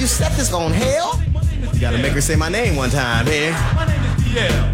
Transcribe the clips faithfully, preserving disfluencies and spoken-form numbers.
set this on hell? You gotta make her say my name one time here. My name is D L.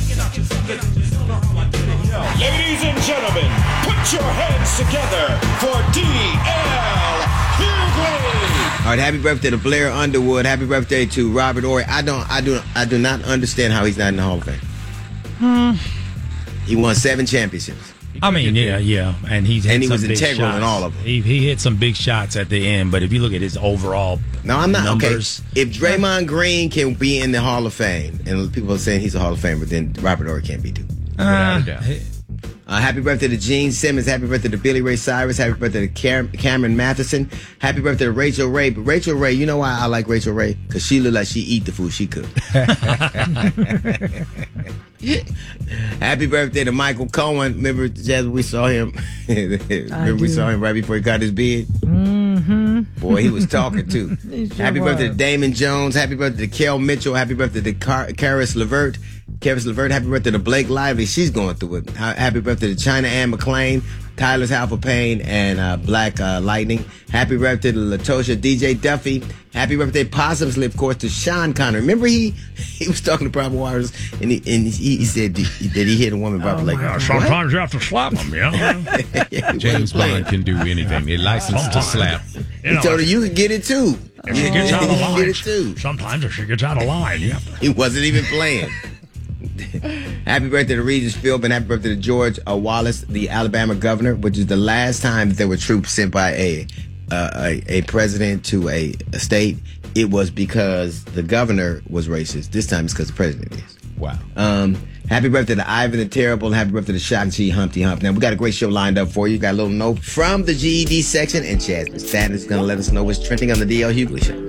Ladies and gentlemen, put your hands together for D L Hughley. All right, happy birthday to Blair Underwood. Happy birthday to Robert Horry. I don't, I do, I do not understand how he's not in the Hall of Fame. Hmm. He won seven championships. I mean, yeah, yeah, and he's hit And he some was big integral shots. in all of them. He, he hit some big shots at the end, but if you look at his overall No, I'm not. numbers, Okay, if Draymond Green can be in the Hall of Fame, and people are saying he's a Hall of Famer, then Robert Horry can't be too. uh, Uh, happy birthday to Gene Simmons. Happy birthday to Billy Ray Cyrus. Happy birthday to Cam- Cameron Matheson. Happy birthday to Rachel Ray. But Rachel Ray, you know why I like Rachel Ray? Because she look like she eat the food she cooked. Happy birthday to Michael Cohen. Remember, Jasmine, we saw him. Remember we saw him right before he got his beard? Mm-hmm. Boy, he was talking too. He sure Happy birthday to was. Damon Jones. Happy birthday to Kel Mitchell. Happy birthday to Car- Karis LeVert. Karis LeVert. Happy birthday to Blake Lively. She's going through it. Ha- Happy birthday to China Ann McClain, Tyler's Alpha Payne, and uh, Black uh, Lightning. Happy birthday to Latosha D J Duffy. Happy birthday, possibly, of course, to Sean Connery. Remember he he was talking to Private Waters, and he and he, he said that he hit a woman probably like yeah, sometimes you have to slap him, yeah. yeah, James Bond can do anything. They're licensed to slap. He told her you could get it too. If she gets out of You can line, get it too. sometimes if she gets out of line, you have to. He wasn't even playing. Happy birthday to Regis Philbin. Happy birthday to George uh, Wallace, the Alabama governor, which is the last time there were troops sent by a uh, a, a president to a, a state. It was because the governor was racist. This time it's because the president is. Wow. Um, happy birthday to Ivan the Terrible, and happy birthday to Shang-Chi Humpty Hump. Now, we got a great show lined up for you. Got a little note from the G E D section, and Jasmine Stanton is going to let us know what's trending on the D L Hughley Show.